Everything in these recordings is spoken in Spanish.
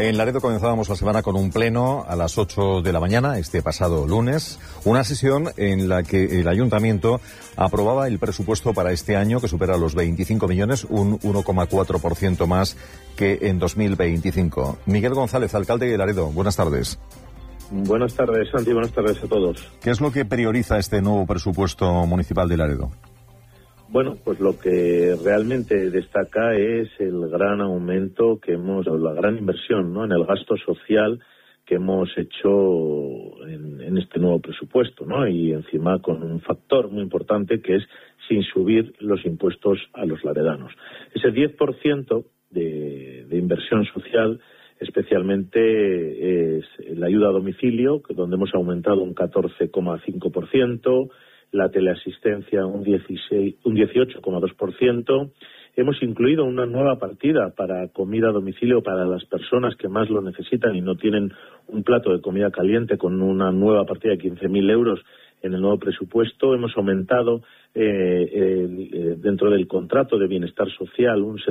En Laredo comenzábamos la semana con un pleno a las 8 de la mañana, este pasado lunes, una sesión en la que el ayuntamiento aprobaba el presupuesto para este año, que supera los 25 millones, un 1,4% más que en 2025. Miguel González, alcalde de Laredo, buenas tardes. Buenas tardes, Santi, buenas tardes a todos. ¿Qué es lo que prioriza este nuevo presupuesto municipal de Laredo? Bueno, pues lo que realmente destaca es el gran aumento la gran inversión, ¿no?, en el gasto social que hemos hecho en este nuevo presupuesto, ¿no? Y encima con un factor muy importante que es sin subir los impuestos a los laredanos. Ese 10% de inversión social especialmente es la ayuda a domicilio, donde hemos aumentado un 14,5%, la teleasistencia un 18,2%. Hemos incluido una nueva partida para comida a domicilio para las personas que más lo necesitan y no tienen un plato de comida caliente, con una nueva partida de 15.000 euros en el nuevo presupuesto. Hemos aumentado dentro del contrato de bienestar social un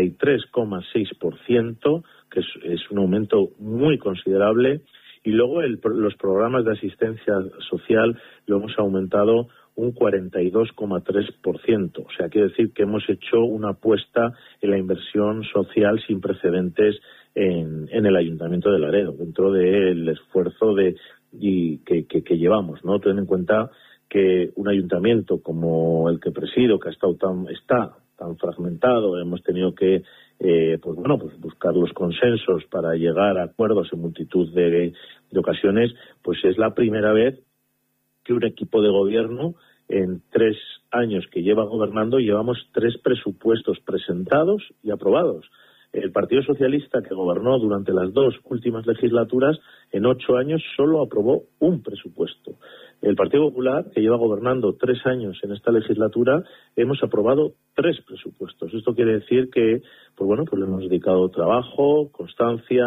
63,6%, que es un aumento muy considerable. Y luego los programas de asistencia social lo hemos aumentado un 42,3%. O sea, quiere decir que hemos hecho una apuesta en la inversión social sin precedentes en el Ayuntamiento de Laredo, dentro del esfuerzo que llevamos, ¿no? Ten en cuenta que un ayuntamiento como el que presido, que está tan fragmentado, hemos tenido que buscar los consensos para llegar a acuerdos en multitud de ocasiones, pues es la primera vez que un equipo de gobierno, en 3 años que lleva gobernando, llevamos 3 presupuestos presentados y aprobados. El Partido Socialista, que gobernó durante las 2 últimas legislaturas, en 8 años solo aprobó un presupuesto. El Partido Popular, que lleva gobernando 3 años en esta legislatura, hemos aprobado 3 presupuestos. Esto quiere decir que, le hemos dedicado trabajo, constancia,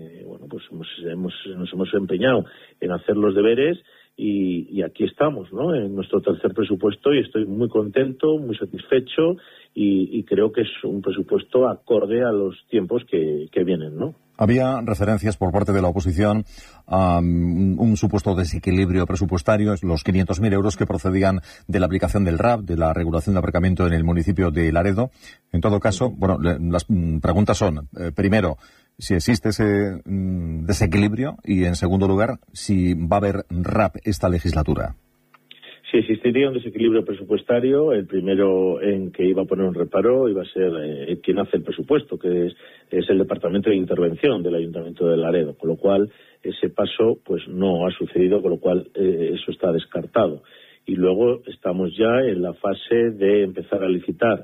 nos hemos empeñado en hacer los deberes y aquí estamos, ¿no?, en nuestro tercer presupuesto, y estoy muy contento, muy satisfecho y creo que es un presupuesto acorde a los tiempos que vienen, ¿no? Había referencias por parte de la oposición a un supuesto desequilibrio presupuestario, los 500.000 euros que procedían de la aplicación del RAP, de la regulación de aparcamiento en el municipio de Laredo. En todo caso, las preguntas son, primero, si existe ese desequilibrio, y en segundo lugar, si va a haber RAP esta legislatura. Si existiría un desequilibrio presupuestario, el primero en que iba a poner un reparo iba a ser quien hace el presupuesto, que es el Departamento de Intervención del Ayuntamiento de Laredo, con lo cual ese paso pues no ha sucedido, con lo cual eso está descartado. Y luego estamos ya en la fase de empezar a licitar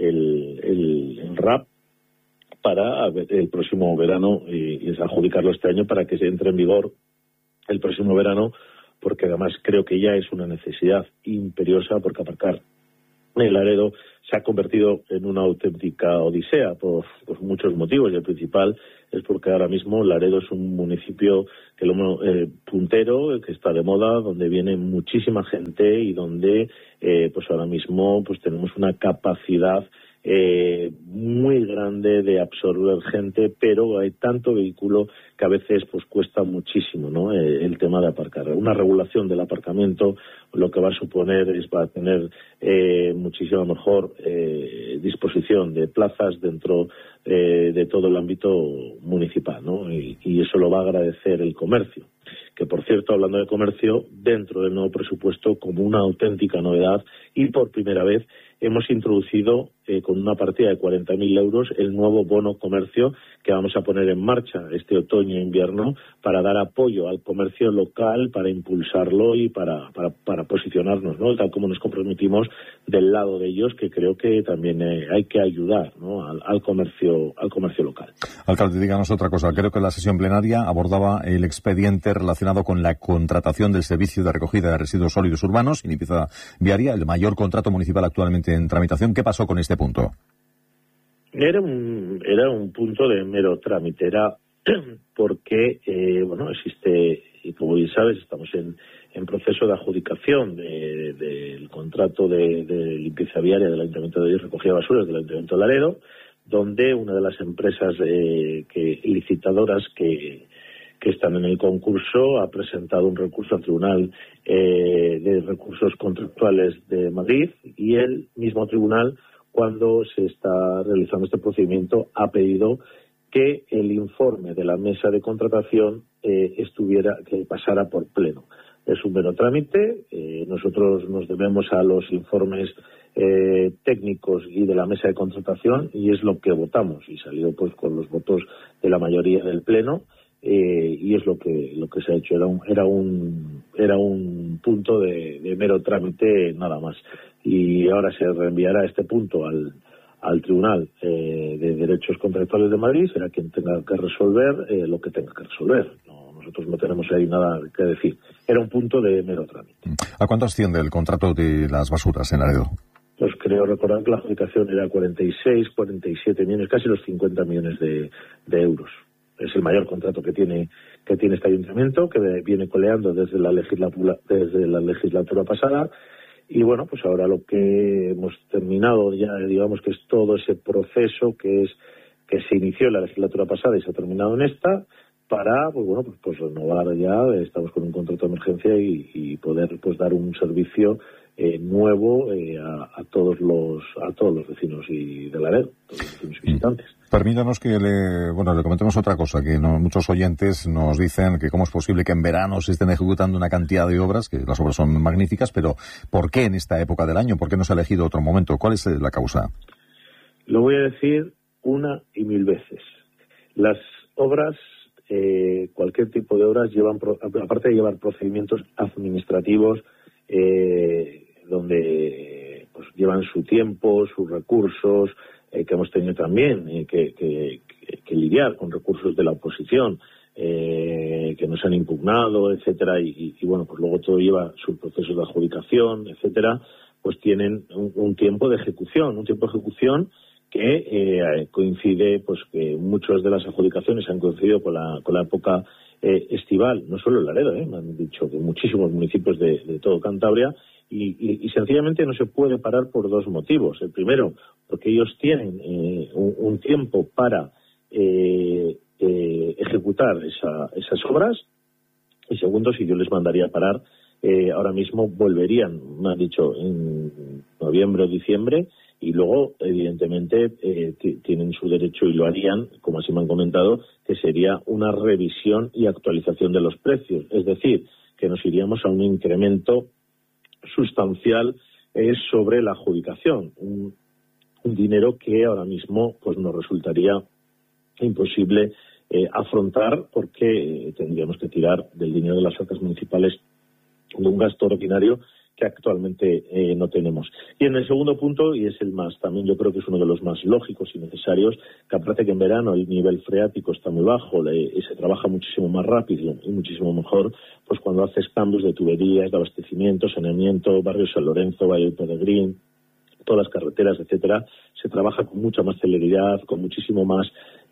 el RAP para el próximo verano y adjudicarlo este año para que se entre en vigor el próximo verano, porque además creo que ya es una necesidad imperiosa, porque aparcar en Laredo se ha convertido en una auténtica odisea por muchos motivos, y el principal es porque ahora mismo Laredo es un municipio puntero, que está de moda, donde viene muchísima gente y donde ahora mismo tenemos una capacidad muy grande de absorber gente, pero hay tanto vehículo que a veces cuesta muchísimo, ¿no?, el tema de aparcar. Una regulación del aparcamiento lo que va a suponer va a tener muchísima mejor disposición de plazas dentro de todo el ámbito municipal, ¿no? Y eso lo va a agradecer el comercio, que por cierto, hablando de comercio, dentro del nuevo presupuesto, como una auténtica novedad y por primera vez, hemos introducido con una partida de 40.000 euros el nuevo bono comercio que vamos a poner en marcha este otoño e invierno para dar apoyo al comercio local, para impulsarlo y para posicionarnos, ¿no?, tal como nos comprometimos del lado de ellos, que creo que también hay que ayudar, ¿no?, al comercio local. Alcalde, díganos otra cosa. Creo que la sesión plenaria abordaba el expediente relacionado con la contratación del servicio de recogida de residuos sólidos urbanos y limpieza viaria, el mayor contrato municipal actualmente en tramitación. ¿Qué pasó con este punto? Era un punto de mero trámite, era porque existe, y como bien sabes, estamos en proceso de adjudicación del contrato de limpieza viaria del Ayuntamiento de recogida de basuras del Ayuntamiento de Laredo. donde una de las empresas licitadoras que están en el concurso ha presentado un recurso al Tribunal de Recursos Contractuales de Madrid, y el mismo tribunal, cuando se está realizando este procedimiento, ha pedido que el informe de la mesa de contratación que pasara por pleno. Es un mero trámite. Nosotros nos debemos a los informes técnicos y de la mesa de contratación, y es lo que votamos, y salió pues con los votos de la mayoría del pleno. Y es lo que se ha hecho. Era un punto de mero trámite, nada más. Y ahora se reenviará este punto al Tribunal de Derechos Contractuales de Madrid. Será quien tenga que resolver lo que tenga que resolver. Nosotros no tenemos ahí nada que decir. Era un punto de mero trámite. ¿A cuánto asciende el contrato de las basuras en Laredo? Pues creo recordar que la adjudicación era 46, 47 millones, casi los 50 millones de euros. Es el mayor contrato que tiene este ayuntamiento, que viene coleando desde la legislatura pasada. Y bueno, pues ahora lo que hemos terminado ya, digamos que es todo ese proceso que se inició en la legislatura pasada y se ha terminado en esta, para pues renovar ya. Estamos con un contrato de emergencia y poder pues dar un servicio nuevo a todos los vecinos y de Laredo, todos los vecinos visitantes. Permítanos que le comentemos otra cosa, que muchos oyentes nos dicen que cómo es posible que en verano se estén ejecutando una cantidad de obras, que las obras son magníficas, pero ¿por qué en esta época del año? ¿Por qué no se ha elegido otro momento? ¿Cuál es la causa? Lo voy a decir una y mil veces. Las obras, cualquier tipo de obras, aparte de llevar procedimientos administrativos, donde pues llevan su tiempo, sus recursos, que hemos tenido también que lidiar con recursos de la oposición que nos han impugnado, etcétera, y bueno, pues luego todo lleva sus procesos de adjudicación, etcétera, pues tienen un tiempo de ejecución, que coincide, pues que muchas de las adjudicaciones han coincidido con la época estival, no solo en Laredo, me han dicho que muchísimos municipios de todo Cantabria, y sencillamente no se puede parar por dos motivos. El primero, porque ellos tienen un tiempo para ejecutar esas obras, y segundo, si yo les mandaría parar, ahora mismo volverían, me han dicho, en noviembre o diciembre, y luego, evidentemente, tienen su derecho, y lo harían, como así me han comentado, que sería una revisión y actualización de los precios. Es decir, que nos iríamos a un incremento sustancial sobre la adjudicación. Un dinero que ahora mismo pues nos resultaría imposible afrontar, porque tendríamos que tirar del dinero de las arcas municipales de un gasto ordinario que actualmente no tenemos. Y en el segundo punto, y es el más, también yo creo que es uno de los más lógicos y necesarios, que aparte que en verano el nivel freático está muy bajo, se trabaja muchísimo más rápido y muchísimo mejor, pues cuando haces cambios de tuberías, de abastecimiento, saneamiento, barrio San Lorenzo, Valle del Peregrín, todas las carreteras, etcétera, se trabaja con mucha más celeridad, con muchísimo más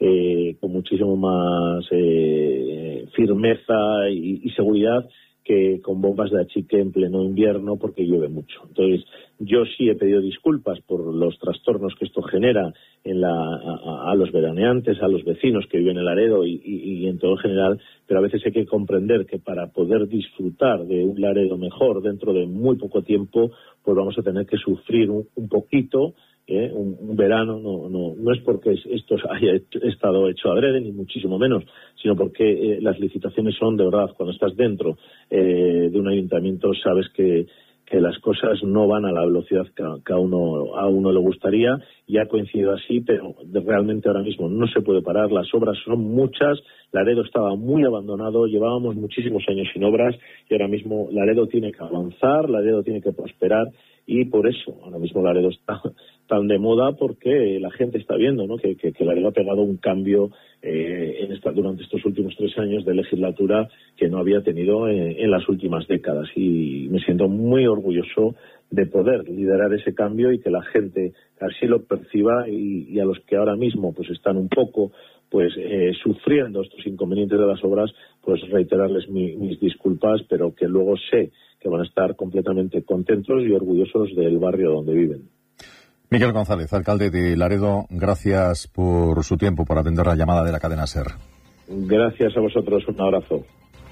firmeza y seguridad, que con bombas de achique en pleno invierno, porque llueve mucho. Entonces, yo sí he pedido disculpas por los trastornos que esto genera a los veraneantes, a los vecinos que viven en Laredo y en todo general, pero a veces hay que comprender que para poder disfrutar de un Laredo mejor dentro de muy poco tiempo, pues vamos a tener que sufrir un poquito. Un verano no es porque esto haya estado hecho adrede, ni muchísimo menos, sino porque las licitaciones son, de verdad, cuando estás dentro de un ayuntamiento, sabes que las cosas no van a la velocidad que a uno le gustaría, y ha coincidido así, pero realmente ahora mismo no se puede parar. Las obras son muchas, Laredo estaba muy abandonado, llevábamos muchísimos años sin obras, y ahora mismo Laredo tiene que avanzar, Laredo tiene que prosperar, y por eso ahora mismo Laredo está tan de moda, porque la gente está viendo, ¿no?, que Laredo ha pegado un cambio durante estos últimos 3 años de legislatura que no había tenido en las últimas décadas, y me siento muy orgulloso de poder liderar ese cambio y que la gente así lo perciba, y a los que ahora mismo pues están un poco sufriendo estos inconvenientes de las obras, pues reiterarles mis disculpas, pero que luego sé que van a estar completamente contentos y orgullosos del barrio donde viven. Miguel González, alcalde de Laredo, gracias por su tiempo, por atender la llamada de la cadena SER. Gracias a vosotros, un abrazo.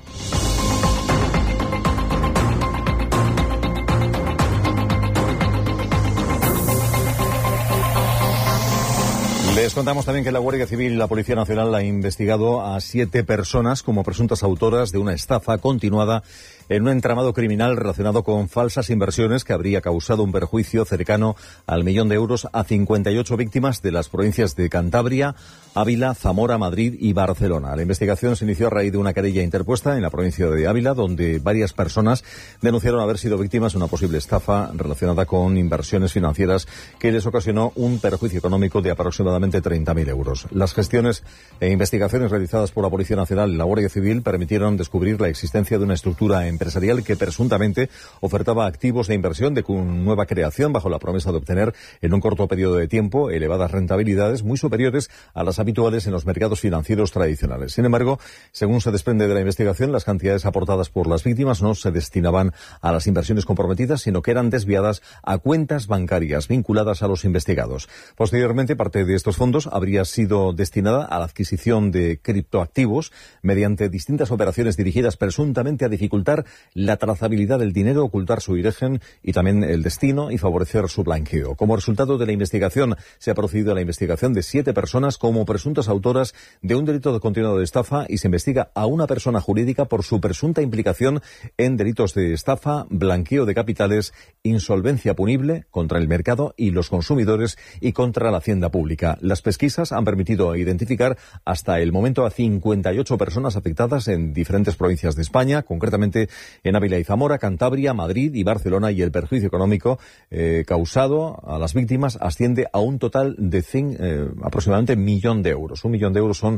Les contamos también que la Guardia Civil y la Policía Nacional ha investigado a 7 personas como presuntas autoras de una estafa continuada en un entramado criminal relacionado con falsas inversiones que habría causado un perjuicio cercano al 1.000.000 de euros a 58 víctimas de las provincias de Cantabria, Ávila, Zamora, Madrid y Barcelona. La investigación se inició a raíz de una querella interpuesta en la provincia de Ávila, donde varias personas denunciaron haber sido víctimas de una posible estafa relacionada con inversiones financieras que les ocasionó un perjuicio económico de aproximadamente 30.000 euros. Las gestiones e investigaciones realizadas por la Policía Nacional y la Guardia Civil permitieron descubrir la existencia de una estructura empresarial que presuntamente ofertaba activos de inversión de nueva creación bajo la promesa de obtener en un corto periodo de tiempo elevadas rentabilidades muy superiores a las habituales en los mercados financieros tradicionales. Sin embargo, según se desprende de la investigación, las cantidades aportadas por las víctimas no se destinaban a las inversiones comprometidas, sino que eran desviadas a cuentas bancarias vinculadas a los investigados. Posteriormente, parte de estos fondos habría sido destinada a la adquisición de criptoactivos mediante distintas operaciones dirigidas presuntamente a dificultar la trazabilidad del dinero, ocultar su origen y también el destino y favorecer su blanqueo. Como resultado de la investigación, se ha procedido a la investigación de 7 personas como presuntas autoras de un delito de continuado de estafa y se investiga a una persona jurídica por su presunta implicación en delitos de estafa, blanqueo de capitales, insolvencia punible contra el mercado y los consumidores y contra la hacienda pública. Las pesquisas han permitido identificar hasta el momento a 58 personas afectadas en diferentes provincias de España, concretamente en Ávila y Zamora, Cantabria, Madrid y Barcelona, y el perjuicio económico causado a las víctimas asciende a un total de aproximadamente 1.000.000 de euros. 1.000.000 de euros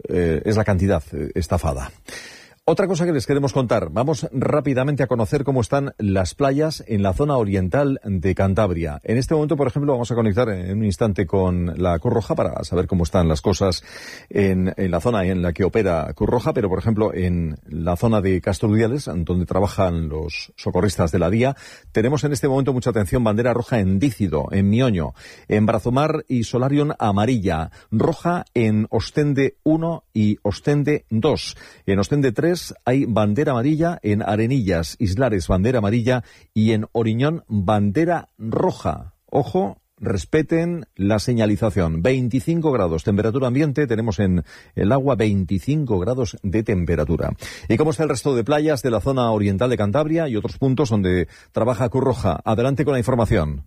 es la cantidad estafada. Otra cosa que les queremos contar, vamos rápidamente a conocer cómo están las playas en la zona oriental de Cantabria. En este momento, por ejemplo, vamos a conectar en un instante con la Cruz Roja para saber cómo están las cosas en la zona en la que opera Cruz Roja, pero por ejemplo en la zona de Casturdiales, donde trabajan los socorristas de la DIA, tenemos en este momento mucha atención: bandera roja en Dícido, en Mioño, en Brazomar y Solarion amarilla, roja en Ostende 1 y Ostende 2, en Ostende 3 hay bandera amarilla, en Arenillas, Islares, bandera amarilla y en Oriñón, bandera roja. Ojo, respeten la señalización. 25 grados, temperatura ambiente, tenemos en el agua 25 grados de temperatura. ¿Y cómo está el resto de playas de la zona oriental de Cantabria y otros puntos donde trabaja Cruz Roja? Adelante con la información.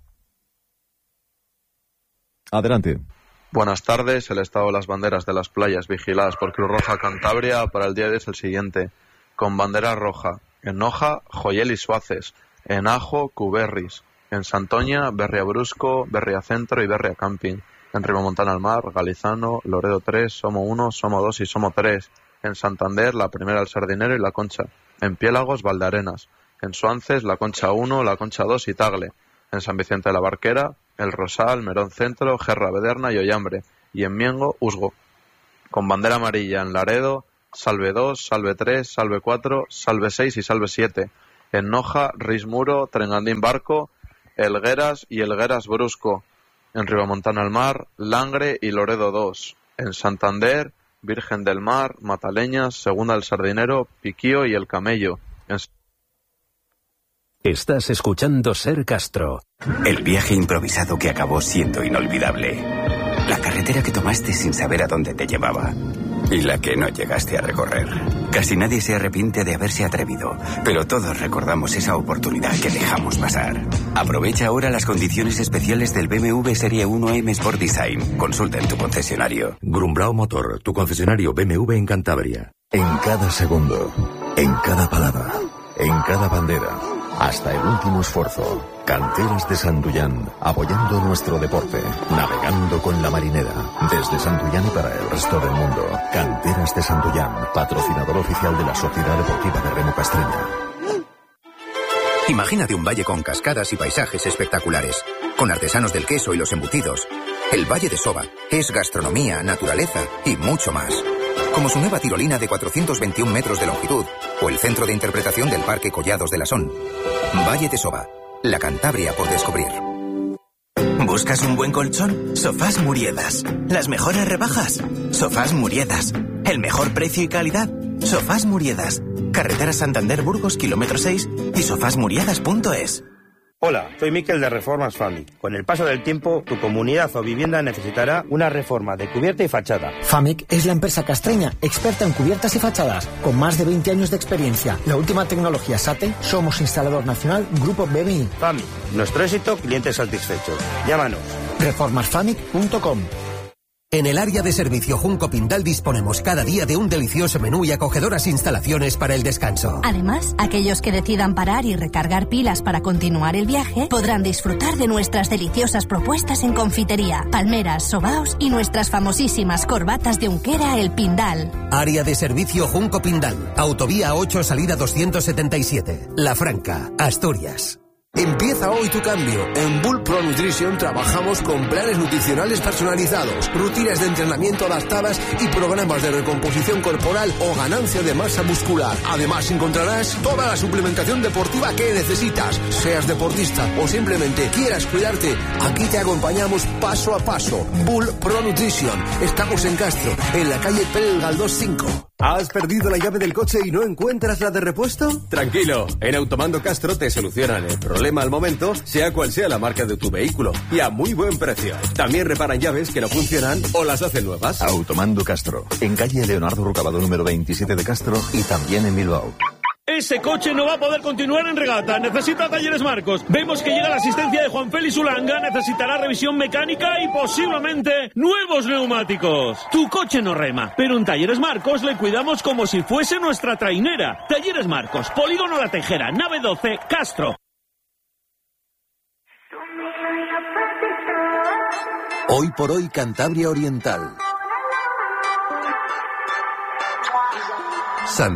Adelante. Buenas tardes. El estado de las banderas de las playas vigiladas por Cruz Roja Cantabria para el día de hoy es el siguiente. Con bandera roja: en Noja, Joyel y Suaces; en Ajo, Cuberris; en Santoña, Berriabrusco, Berriacentro y Berria Camping; en Ribamontana al Mar, Galizano, Loredo 3, Somo 1, Somo 2 y Somo 3; en Santander, La Primera, El Sardinero y La Concha; en Piélagos, Valdearenas; en Suances, La Concha 1, La Concha 2 y Tagle; en San Vicente de la Barquera, El Rosal, Merón Centro, Gerra Bederna y Ollambre; y en Miengo, Usgo. Con bandera amarilla en Laredo, Salve 2, Salve 3, Salve 4, Salve 6 y Salve 7; en Noja, Rismuro, Trengandín Barco, Elgueras y Elgueras Brusco; en Ribamontana al Mar, Langre y Loredo 2; en Santander, Virgen del Mar, Mataleñas, Segunda del Sardinero, Piquío y El Camello. Estás escuchando Ser Castro. El viaje improvisado que acabó siendo inolvidable. La carretera que tomaste sin saber a dónde te llevaba. Y la que no llegaste a recorrer. Casi nadie se arrepiente de haberse atrevido, pero todos recordamos esa oportunidad que dejamos pasar. Aprovecha ahora las condiciones especiales del BMW Serie 1 M Sport Design. Consulta en tu concesionario. Grumbrao Motor, tu concesionario BMW en Cantabria. En cada segundo, en cada palabra, en cada bandera, hasta el último esfuerzo. Canteras de Santullán, apoyando nuestro deporte, navegando con la marinera, desde Santullán y para el resto del mundo. Canteras de Santullán, patrocinador oficial de la Sociedad Deportiva de Remo Castreña. Imagínate un valle con cascadas y paisajes espectaculares, con artesanos del queso y los embutidos. El Valle de Soba es gastronomía, naturaleza y mucho más. Como su nueva tirolina de 421 metros de longitud o el centro de interpretación del Parque Collados de la Son. Valle de Soba, la Cantabria por descubrir. ¿Buscas un buen colchón? Sofás Muriedas. ¿Las mejores rebajas? Sofás Muriedas. ¿El mejor precio y calidad? Sofás Muriedas. Carretera Santander-Burgos, kilómetro 6 y sofasmuriedas.es. Hola, soy Miquel de Reformas FAMIC. Con el paso del tiempo, tu comunidad o vivienda necesitará una reforma de cubierta y fachada. FAMIC es la empresa castreña, experta en cubiertas y fachadas, con más de 20 años de experiencia. La última tecnología SATE, somos instalador nacional Grupo BMI. FAMIC, nuestro éxito, clientes satisfechos. Llámanos. Reformasfamic.com. En el área de servicio Junco Pindal disponemos cada día de un delicioso menú y acogedoras instalaciones para el descanso. Además, aquellos que decidan parar y recargar pilas para continuar el viaje podrán disfrutar de nuestras deliciosas propuestas en confitería, palmeras, sobaos y nuestras famosísimas corbatas de Unquera El Pindal. Área de servicio Junco Pindal, Autovía 8, salida 277, La Franca, Asturias. Empieza hoy tu cambio. En Bull Pro Nutrition trabajamos con planes nutricionales personalizados, rutinas de entrenamiento adaptadas y programas de recomposición corporal o ganancia de masa muscular. Además encontrarás toda la suplementación deportiva que necesitas. Seas deportista o simplemente quieras cuidarte, aquí te acompañamos paso a paso. Bull Pro Nutrition. Estamos en Castro, en la calle Pérez Galdós 5. ¿Has perdido la llave del coche y no encuentras la de repuesto? Tranquilo, en Automando Castro te solucionan el problema al momento, sea cual sea la marca de tu vehículo, y a muy buen precio. También reparan llaves que no funcionan o las hacen nuevas. Automando Castro, en calle Leonardo Rucabado número 27 de Castro y también en Bilbao. Ese coche no va a poder continuar en regata. Necesita Talleres Marcos. Vemos que llega la asistencia de Juan Félix Ulanga. Necesitará revisión mecánica y posiblemente nuevos neumáticos. Tu coche no rema, pero en Talleres Marcos le cuidamos como si fuese nuestra trainera. Talleres Marcos, Polígono La Tejera, nave 12, Castro. Hoy por hoy, Cantabria Oriental.